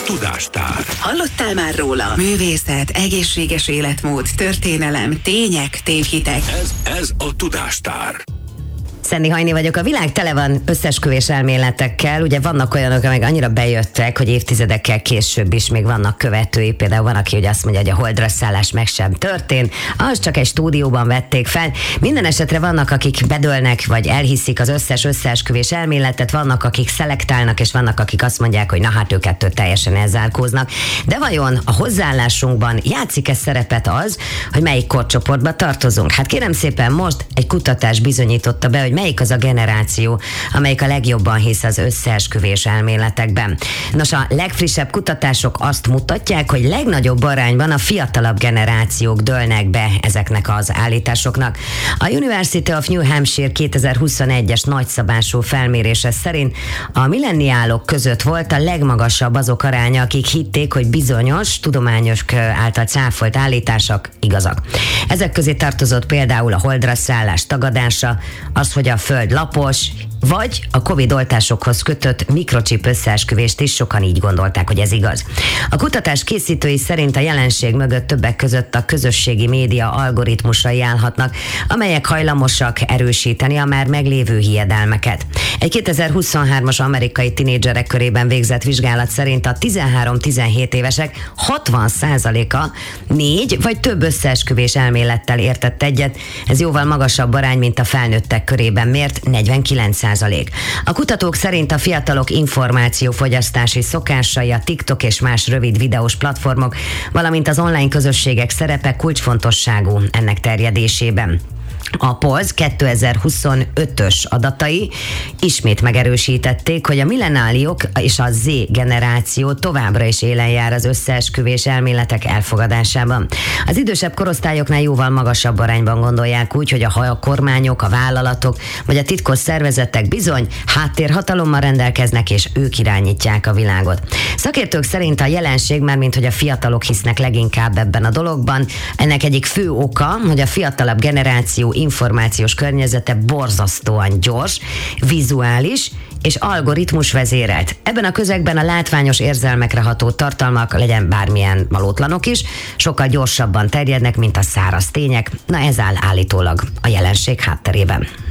Tudástár. Hallottál már róla? Művészet, egészséges életmód, történelem, tények, tévhitek. Ez a Tudástár. Szendi Hajni vagyok. A világ tele van összeesküvés elméletekkel. Ugye vannak olyanok, amik annyira bejöttek, hogy évtizedekkel később is még vannak követői. Például van, aki ugye azt mondja, hogy a holdra szállás meg sem történt. Az csak egy stúdióban vették fel. Minden esetre vannak, akik bedőlnek, vagy elhiszik az összes összeesküvés elméletet. Vannak, akik szelektálnak, és vannak, akik azt mondják, hogy na hát ők ettől teljesen elzárkóznak. De vajon a hozzáállásunkban játszik-e szerepet az, hogy melyik korcsoportba tartozunk? Hát kérem szépen, most egy kutatás bizonyította be, hogy melyik az a generáció, amelyik a legjobban hisz az összeesküvés elméletekben. Nos, a legfrissebb kutatások azt mutatják, hogy legnagyobb arányban a fiatalabb generációk dőlnek be ezeknek az állításoknak. A University of New Hampshire 2021-es nagyszabású felmérése szerint a milleniálok között volt a legmagasabb azok aránya, akik hitték, hogy bizonyos tudományos által cáfolt állítások igazak. Ezek közé tartozott például a holdra szállás tagadása, az, hogy a Föld lapos, vagy a Covid oltásokhoz kötött mikrochip összeesküvést is sokan így gondolták, hogy ez igaz. A kutatás készítői szerint a jelenség mögött többek között a közösségi média algoritmusai állhatnak, amelyek hajlamosak erősíteni a már meglévő hiedelmeket. Egy 2023-as amerikai tinédzserek körében végzett vizsgálat szerint a 13-17 évesek 60%-a 4 vagy több összeesküvés elmélettel értett egyet. Ez jóval magasabb arány, mint a felnőttek körében mért 49%. A kutatók szerint a fiatalok információfogyasztási szokásai, a TikTok és más rövid videós platformok, valamint az online közösségek szerepe kulcsfontosságú ennek terjedésében. A POZ 2025-ös adatai ismét megerősítették, hogy a millenáliok és a Z generáció továbbra is élen jár az összeesküvés elméletek elfogadásában. Az idősebb korosztályoknál jóval magasabb arányban gondolják úgy, hogy a kormányok, a vállalatok vagy a titkos szervezetek bizony háttérhatalommal rendelkeznek, és ők irányítják a világot. Szakértők szerint a jelenség, mármint hogy a fiatalok hisznek leginkább ebben a dologban, ennek egyik fő oka, hogy a fiatalabb generáció információs környezete borzasztóan gyors, vizuális és algoritmus vezérelt. Ebben a közegben a látványos érzelmekre ható tartalmak, legyen bármilyen valótlanok is, sokkal gyorsabban terjednek, mint a száraz tények. Na ez áll állítólag a jelenség hátterében.